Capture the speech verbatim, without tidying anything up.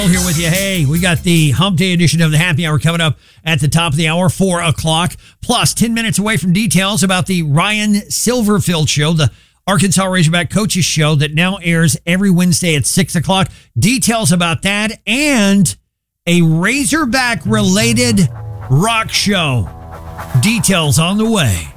Here with you. Hey, we got the Hump Day edition of the Happy Hour coming up at the top of the hour, four o'clock. Plus, ten minutes away from details about the Ryan Silverfield Show, the Arkansas Razorback Coaches Show that now airs every Wednesday at six o'clock. Details about that and a Razorback-related rock show. Details on the way.